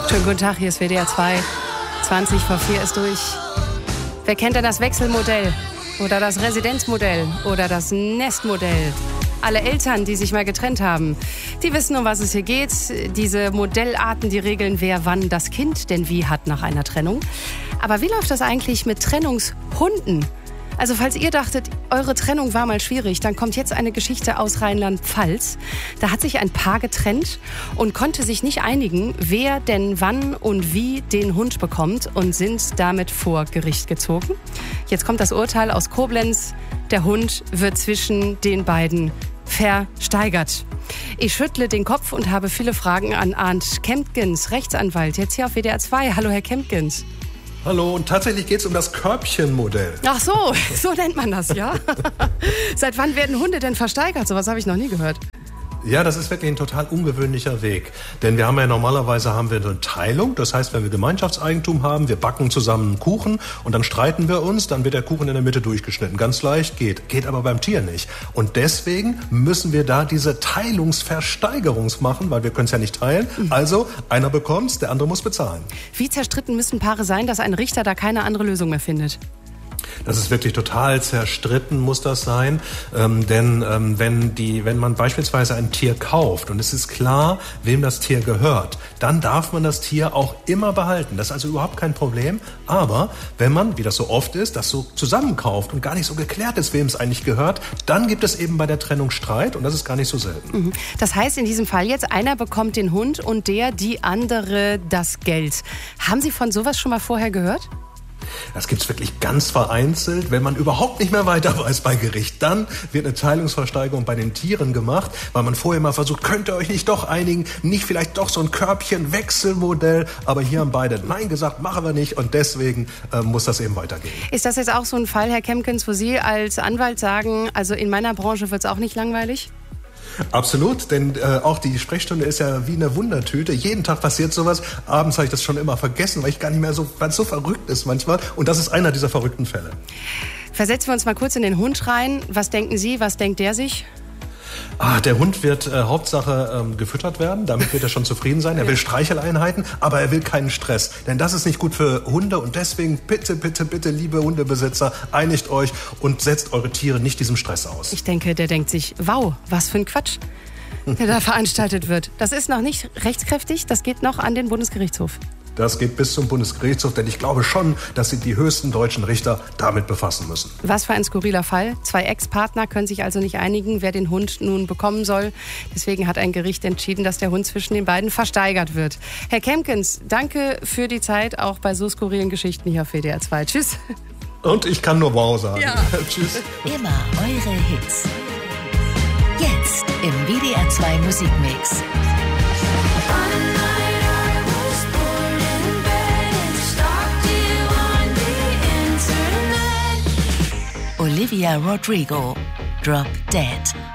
Schönen guten Tag, hier ist WDR 2. 20 vor 4 ist durch. Wer kennt denn das Wechselmodell? Oder das Residenzmodell? Oder das Nestmodell? Alle Eltern, die sich mal getrennt haben, die wissen, um was es hier geht. Diese Modellarten, die regeln, wer wann das Kind denn wie hat nach einer Trennung. Aber wie läuft das eigentlich mit Trennungshunden? Also falls ihr dachtet, eure Trennung war mal schwierig, dann kommt jetzt eine Geschichte aus Rheinland-Pfalz. Da hat sich ein Paar getrennt und konnte sich nicht einigen, wer denn wann und wie den Hund bekommt und sind damit vor Gericht gezogen. Jetzt kommt das Urteil aus Koblenz. Der Hund wird zwischen den beiden versteigert. Ich schüttle den Kopf und habe viele Fragen an Arndt Kempkens, Rechtsanwalt, jetzt hier auf WDR 2. Hallo, Herr Kempkens. Hallo, und tatsächlich geht es um das Körbchenmodell. Ach so, so nennt man das, ja? Seit wann werden Hunde denn versteigert? Sowas habe ich noch nie gehört. Ja, das ist wirklich ein total ungewöhnlicher Weg. Denn wir haben ja normalerweise eine Teilung. Das heißt, wenn wir Gemeinschaftseigentum haben, wir backen zusammen einen Kuchen und dann streiten wir uns, dann wird der Kuchen in der Mitte durchgeschnitten. Ganz leicht, geht aber beim Tier nicht. Und deswegen müssen wir da diese Teilungsversteigerungs machen, weil wir können es ja nicht teilen. Also, einer bekommt's, der andere muss bezahlen. Wie zerstritten müssen Paare sein, dass ein Richter da keine andere Lösung mehr findet? Das ist wirklich total zerstritten, muss das sein. Denn wenn man beispielsweise ein Tier kauft und es ist klar, wem das Tier gehört, dann darf man das Tier auch immer behalten. Das ist also überhaupt kein Problem. Aber wenn man, wie das so oft ist, das so zusammenkauft und gar nicht so geklärt ist, wem es eigentlich gehört, dann gibt es eben bei der Trennung Streit und das ist gar nicht so selten. Das heißt in diesem Fall jetzt, einer bekommt den Hund und die andere das Geld. Haben Sie von sowas schon mal vorher gehört? Das gibt's wirklich ganz vereinzelt, wenn man überhaupt nicht mehr weiter weiß bei Gericht. Dann wird eine Teilungsversteigerung bei den Tieren gemacht, weil man vorher mal versucht, könnt ihr euch nicht doch einigen, nicht vielleicht doch so ein Körbchen-Wechselmodell. Aber hier haben beide Nein gesagt, machen wir nicht und deswegen muss das eben weitergehen. Ist das jetzt auch so ein Fall, Herr Kempkens, wo Sie als Anwalt sagen, also in meiner Branche wird's auch nicht langweilig? Absolut, denn auch die Sprechstunde ist ja wie eine Wundertüte. Jeden Tag passiert sowas. Abends habe ich das schon immer vergessen, weil ich gar nicht mehr weil es so verrückt ist manchmal. Und das ist einer dieser verrückten Fälle. Versetzen wir uns mal kurz in den Hund rein. Was denken Sie, was denkt der sich? Der Hund wird Hauptsache gefüttert werden, damit wird er schon zufrieden sein. Er will Streicheleinheiten, aber er will keinen Stress. Denn das ist nicht gut für Hunde und deswegen bitte, bitte, bitte, liebe Hundebesitzer, einigt euch und setzt eure Tiere nicht diesem Stress aus. Ich denke, der denkt sich, wow, was für ein Quatsch, der da veranstaltet wird. Das ist noch nicht rechtskräftig, das geht noch an den Bundesgerichtshof. Das geht bis zum Bundesgerichtshof, denn ich glaube schon, dass sich die höchsten deutschen Richter damit befassen müssen. Was für ein skurriler Fall. 2 Ex-Partner können sich also nicht einigen, wer den Hund nun bekommen soll. Deswegen hat ein Gericht entschieden, dass der Hund zwischen den beiden versteigert wird. Herr Kempkens, danke für die Zeit, auch bei so skurrilen Geschichten hier auf WDR 2. Tschüss. Und ich kann nur wow sagen. Ja. Tschüss. Immer eure Hits. Jetzt im WDR 2 Musikmix. Olivia Rodrigo, Drop Dead.